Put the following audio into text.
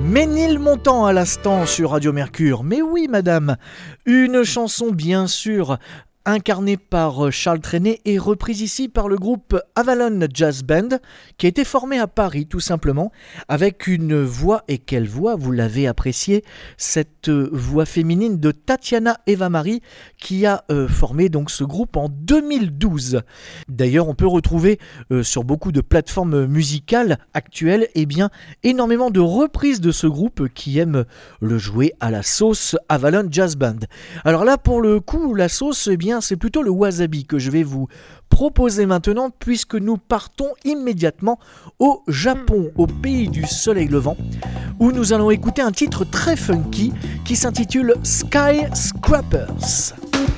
Ménilmontant à l'instant sur Radio Mercure. Mais oui, madame, une chanson bien sûr incarnée par Charles Trenet et reprise ici par le groupe Avalon Jazz Band, qui a été formé à Paris tout simplement, avec une voix, et quelle voix, vous l'avez apprécié, cette voix féminine de Tatiana Eva-Marie, qui a formé donc ce groupe en 2012. D'ailleurs, on peut retrouver sur beaucoup de plateformes musicales actuelles, énormément de reprises de ce groupe qui aime le jouer à la sauce Avalon Jazz Band. Alors là, pour le coup, la sauce, c'est plutôt le wasabi que je vais vous proposer maintenant, puisque nous partons immédiatement au Japon, au pays du soleil levant, où nous allons écouter un titre très funky qui s'intitule Skyscrapers.